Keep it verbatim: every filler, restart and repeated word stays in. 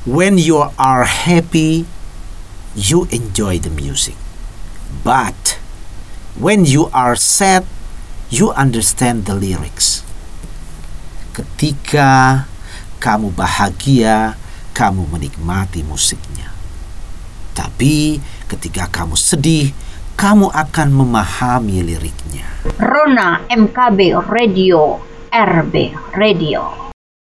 When you are happy, you enjoy the music. But when you are sad, you understand the lyrics. Ketika kamu bahagia, kamu menikmati musiknya. Tapi ketika kamu sedih, kamu akan memahami liriknya. Rona M K B Radio, R B Radio.